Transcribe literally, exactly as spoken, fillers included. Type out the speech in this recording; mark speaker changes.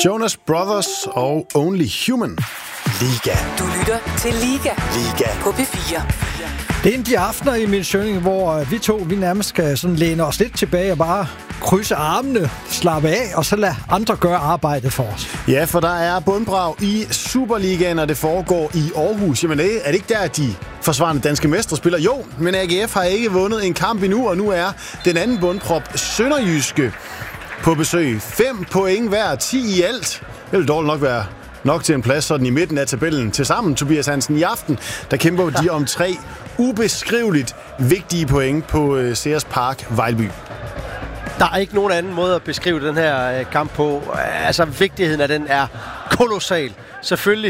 Speaker 1: Jonas Brothers og Only Human. Liga.
Speaker 2: Du lytter til Liga.
Speaker 1: Liga.
Speaker 2: På P fire.
Speaker 3: Det er en af de aftener i min søgning, hvor vi to vi nærmest skal sådan læne os lidt tilbage og bare krydse armene, slappe af, og så lade andre gøre arbejdet for os.
Speaker 1: Ja, for der er bundbrag i Superligaen, og det foregår i Aarhus. Jamen, er det ikke der, de forsvarende danske mestre spiller? Jo, men A G F har ikke vundet en kamp endnu, og nu er den anden bundprop Sønderjyske på besøg. Fem point hver, ti i alt. Det vil dårligt nok være nok til en plads sådan i midten af tabellen. Tilsammen, Tobias Hansen, i aften, der kæmper de om tre ubeskriveligt vigtige point på Sears Park, Vejlby.
Speaker 4: Der er ikke nogen anden måde at beskrive den her kamp på. Altså, vigtigheden af den er kolossal. Selvfølgelig